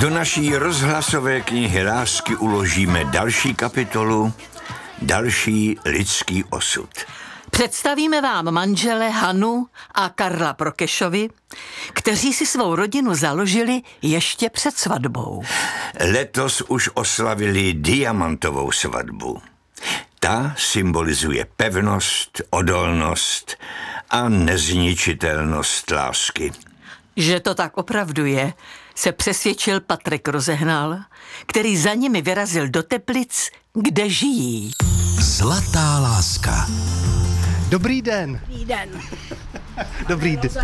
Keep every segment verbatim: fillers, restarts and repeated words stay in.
Do naší rozhlasové knihy lásky uložíme další kapitolu, další lidský osud. Představíme vám manžele Hanu a Karla Prokešovi, kteří si svou rodinu založili ještě před svatbou. Letos už oslavili diamantovou svatbu. Ta symbolizuje pevnost, odolnost a nezničitelnost lásky. Že to tak opravdu je, se přesvědčil Patrik Rozehnal, který za nimi vyrazil do Teplic, kde žijí. Zlatá láska. Dobrý den. Dobrý den. Dobrý den.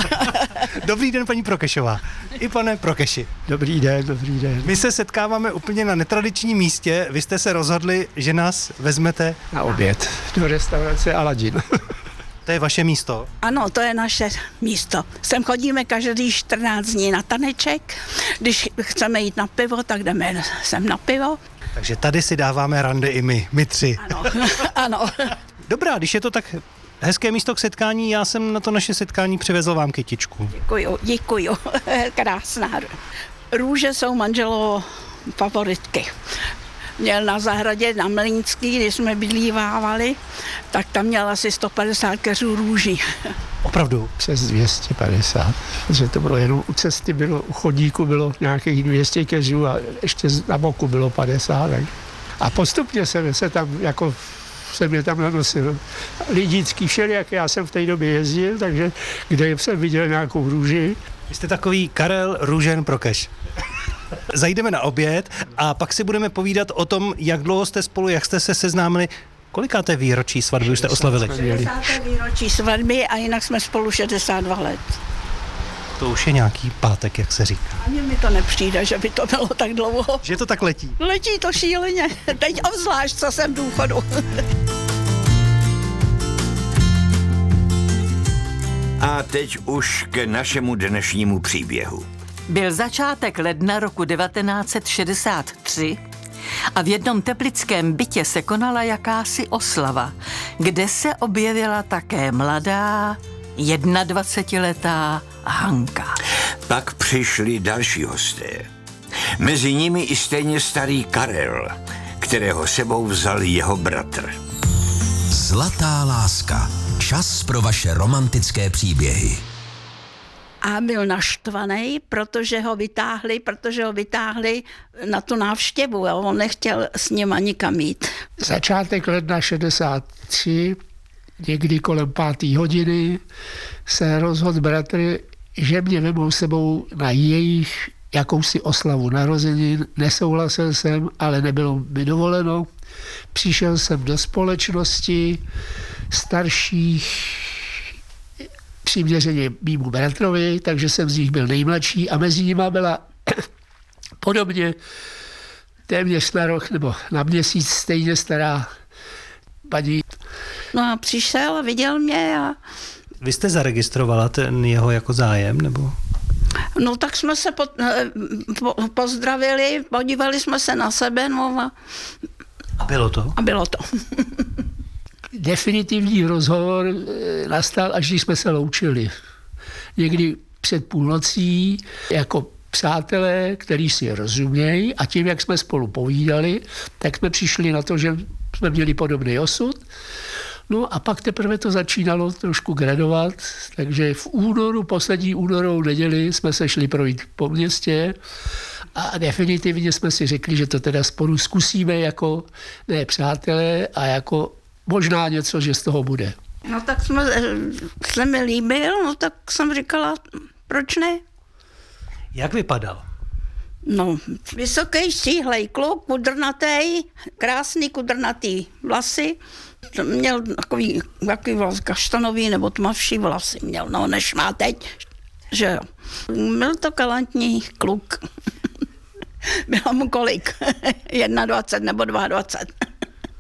Dobrý den, paní Prokešová. I pane Prokeši. Dobrý den, dobrý den. My se setkáváme úplně na netradičním místě. Vy jste se rozhodli, že nás vezmete Na oběd do restaurace Aladin. To je vaše místo? Ano, to je naše místo. Sem chodíme každý čtrnáct dní na taneček. Když chceme jít na pivo, tak jdeme sem na pivo. Takže tady si dáváme rande i my, my tři. Ano, ano. Dobrá, když je to tak hezké místo k setkání, já jsem na to naše setkání přivezl vám kytičku. Děkuju, děkuju. Krásná. Růže jsou manželovo favoritky. Měl na zahradě na Mlýnský, když jsme bydlívávali, tak tam měl asi sto padesát keřů růží. Opravdu? Přes dvě stě padesát. Protože to bylo jenom u cesty, bylo, u chodníku bylo nějakých dvě stě keřů a ještě na boku bylo padesát. Tak. A postupně jsem se tam jako jsem je tam nanosil. Lidícký všelijak, já jsem v té době jezdil, takže kde jsem viděl nějakou růži. Vy jste takový Karel Růžen Prokeš. Zajdeme na oběd a pak si budeme povídat o tom, jak dlouho jste spolu, jak jste se seznámili. Kolikáté výročí svatby už jste oslavili? šedesáté výročí svatby a jinak jsme spolu šedesát dva let. To už je nějaký pátek, jak se říká. Ani mi to nepřijde, že by to bylo tak dlouho. Že to tak letí? Letí to šíleně. Teď obzvlášť, co jsem v důchodu. A teď už k našemu dnešnímu příběhu. Byl začátek ledna roku devatenáct set šedesát tři a v jednom teplickém bytě se konala jakási oslava, kde se objevila také mladá, jednadvacetiletá Hanka. Pak přišli další hosté. Mezi nimi i stejně starý Karel, kterého sebou vzal jeho bratr. Zlatá láska. Čas pro vaše romantické příběhy. A byl naštvaný, protože ho vytáhli, protože ho vytáhli na tu návštěvu a on nechtěl s nima nikam jít. Začátek ledna šedesát tři, někdy kolem páté hodiny, se rozhodl bratr, že mě vemou sebou na jejich jakousi oslavu narozenin. Nesouhlasil jsem, ale nebylo mi dovoleno. Přišel jsem do společnosti starších přiměřeně mýmu bratrovi, takže jsem z nich byl nejmladší a mezi nimi byla podobně téměř na rok nebo na měsíc stejně stará paní. No a přišel a viděl mě a... Vy jste zaregistrovala ten jeho jako zájem, nebo? No tak jsme se po, po, pozdravili, podívali jsme se na sebe, no a... A bylo to? A bylo to. Definitivní rozhovor nastal, až když jsme se loučili. Někdy před půlnocí jako přátelé, který si rozumějí a tím, jak jsme spolu povídali, tak jsme přišli na to, že jsme měli podobný osud. No a pak teprve to začínalo trošku gradovat, takže v únoru, poslední únorovou neděli jsme se šli projít po městě a definitivně jsme si řekli, že to teda spolu zkusíme jako ne přátelé a jako možná něco, že z toho bude. No tak jsme, se mi líbil, no tak jsem říkala, proč ne? Jak vypadal? No, vysoký, štíhlej kluk, kudrnatý, krásný kudrnatý vlasy. Měl takový, takový vlas, kaštanový nebo tmavší vlasy měl, no než má teď, že jo. Byl to galantní kluk. Bylo mu kolik? dvacet jedna nebo dvacet dva.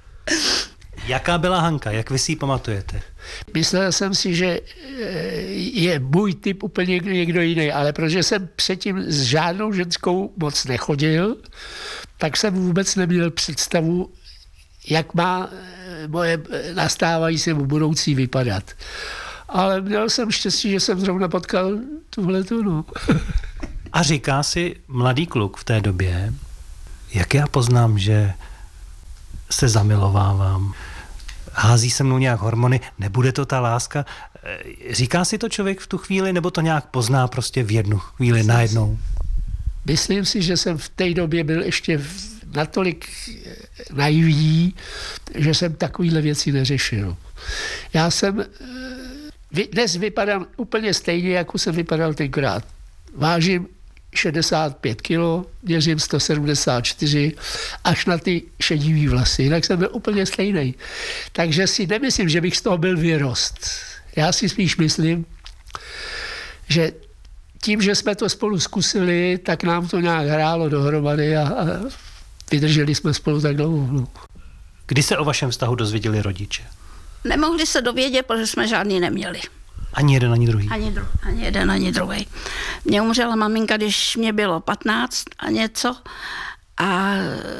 Jaká byla Hanka, jak vy si ji pamatujete? Myslel jsem si, že je můj typ úplně někdo jiný, ale protože jsem předtím s žádnou ženskou moc nechodil, tak jsem vůbec neměl představu, jak má moje nastávající nebo budoucí vypadat. Ale měl jsem štěstí, že jsem zrovna potkal tuhletu, no. A říká si mladý kluk v té době, jak já poznám, že se zamilovávám, hází se mnou nějak hormony, nebude to ta láska. Říká si to člověk v tu chvíli, nebo to nějak pozná prostě v jednu chvíli, najednou? Myslím si, že jsem v té době byl ještě natolik naivní, že jsem takovýhle věci neřešil. Já jsem dnes vypadám úplně stejně, jako jsem vypadal tenkrát. Vážím šedesát pět kilo, měřím sto sedmdesát čtyři, až na ty šedivý vlasy, jinak jsem byl úplně stejný. Takže si nemyslím, že bych z toho byl vyrost. Já si spíš myslím, že tím, že jsme to spolu zkusili, tak nám to nějak hrálo dohromady a, a vydrželi jsme spolu tak dlouho. Kdy se o vašem vztahu dozvěděli rodiče? Nemohli se dovědět, protože jsme žádný neměli. Ani jeden, ani druhý? Ani, dru- ani jeden, ani druhý. Mě umřela maminka, když mě bylo patnáct a něco a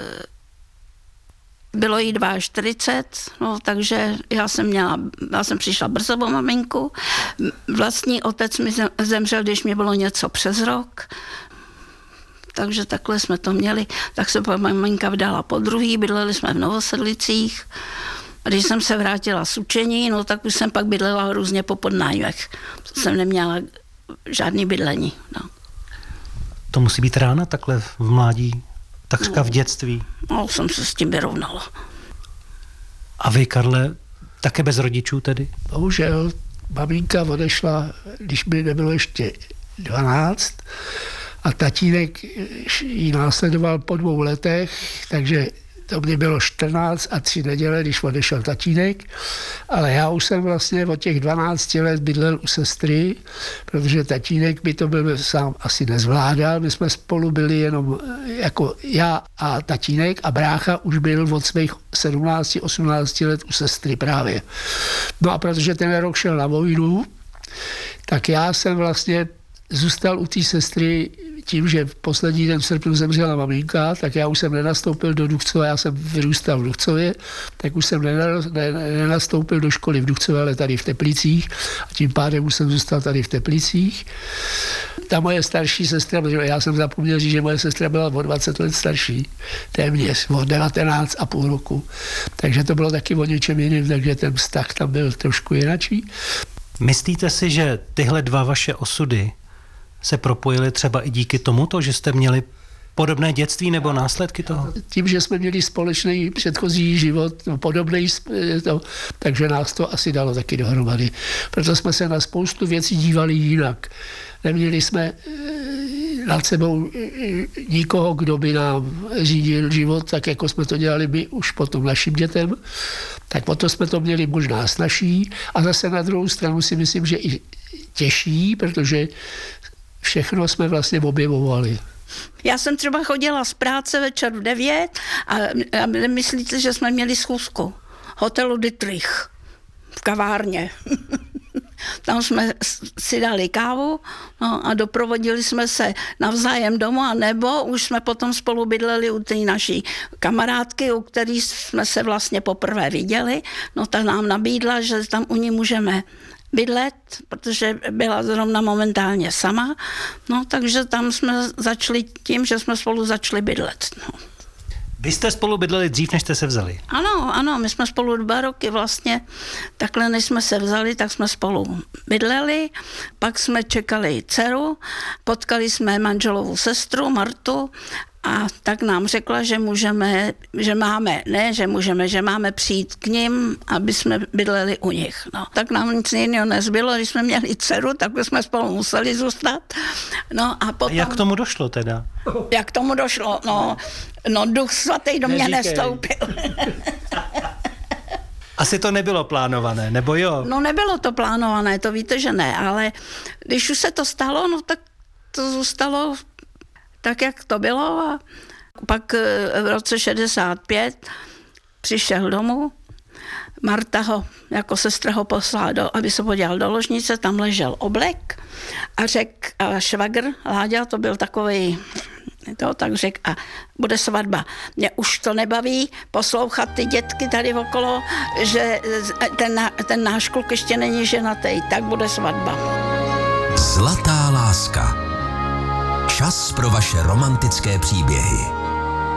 bylo jí čtyřicet dva, no, takže já jsem měla, já jsem přišla brzo o maminku. Vlastní otec mi zemřel, když mě bylo něco přes rok. Takže takhle jsme to měli. Tak se maminka vdala po druhý, bydleli jsme v Novosedlicích. A když jsem se vrátila z učení, no tak už jsem pak bydlela různě po podnájmech. Jsem neměla žádný bydlení. No. To musí být rána takhle v mládí, takřka no. v dětství. No, jsem se s tím vyrovnala. A vy, Karle, také bez rodičů tedy? Bohužel, maminka odešla, když mi nebylo ještě dvanáct a tatínek ji následoval po dvou letech, takže to mě bylo čtrnáct a tři neděle, když odešel tatínek, ale já už jsem vlastně od těch dvanácti let bydlel u sestry, protože tatínek by to byl sám asi nezvládal. My jsme spolu byli jenom jako já a tatínek a brácha už byl od svých sedmnácti osmnácti let u sestry právě. No a protože ten rok šel na vojnu, tak já jsem vlastně zůstal u té sestry tím, že v poslední den v srpnu zemřela maminka, tak já už jsem nenastoupil do Duchcova, já jsem vyrůstal v Duchcově, tak už jsem nenastoupil do školy v Duchcově, ale tady v Teplicích a tím pádem už jsem zůstal tady v Teplicích. Ta moje starší sestra, protože já jsem zapomněl říct, že moje sestra byla o dvacet let starší, téměř, o devatenáct a půl roku. Takže to bylo taky o něčem jiným, takže ten vztah tam byl trošku jinačí. Myslíte si, že tyhle dva vaše osudy se propojily třeba i díky tomuto, že jste měli podobné dětství nebo následky toho? Tím, že jsme měli společný předchozí život, no, podobný, to, takže nás to asi dalo taky dohromady. Proto jsme se na spoustu věcí dívali jinak. Neměli jsme nad sebou nikoho, kdo by nám řídil život, tak jako jsme to dělali my už potom našim dětem, tak potom jsme to měli možná snazší a zase na druhou stranu si myslím, že i těžší, protože všechno jsme vlastně objevovali. Já jsem třeba chodila z práce večer v devět a, a myslíte, že jsme měli schůzku. Hotelu Dietrich v kavárně. Tam jsme si dali kávu no, a doprovodili jsme se navzájem domů, a nebo už jsme potom spolu bydleli u té naší kamarádky, u který jsme se vlastně poprvé viděli. No ta nám nabídla, že tam u ní můžeme bydlet, protože byla zrovna momentálně sama. No takže tam jsme začali tím, že jsme spolu začali bydlet. No. Vy jste spolu bydleli dřív, než jste se vzali? Ano, ano, my jsme spolu dva roky vlastně, takhle než jsme se vzali, tak jsme spolu bydleli, pak jsme čekali dceru, potkali jsme manželovu sestru Martu a tak nám řekla, že můžeme, že máme, ne, že můžeme, že máme přijít k nim, aby jsme bydleli u nich. No. Tak nám nic jiného nezbylo, když jsme měli dceru, tak jsme spolu museli zůstat. No a potom... A jak k tomu došlo teda? Jak k tomu došlo? No, no Duch svatý do mě Neříkej. nestoupil. Asi to nebylo plánované, nebo jo? No nebylo to plánované, to víte, že ne, ale když už se to stalo, no tak to zůstalo tak, jak to bylo a pak v roce šedesát pět přišel domů, Marta ho jako sestra ho poslala, do, aby se podíval do ložnice, tam ležel oblek a řekl, a švagr Láďa, to byl takovej, to, tak řekl, a bude svatba. Mě už to nebaví poslouchat ty dětky tady okolo, že ten, ten náš kluk ještě není ženatý, tak bude svatba. Zlatá láska. Čas pro vaše romantické příběhy.